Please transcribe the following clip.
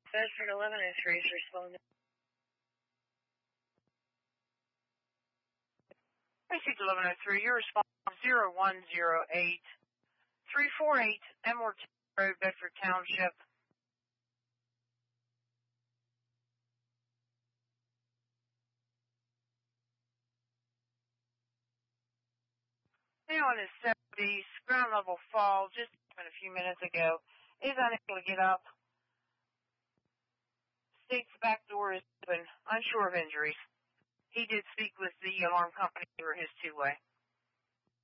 Bedford 1103 is responding. Basic 1103, your response 0108 348 Emerald Road, Bedford Township. Now on his 70s, ground level fall just a few minutes ago. Is unable to get up. State's back door is open, unsure of injuries. He did speak with the alarm company for his two-way.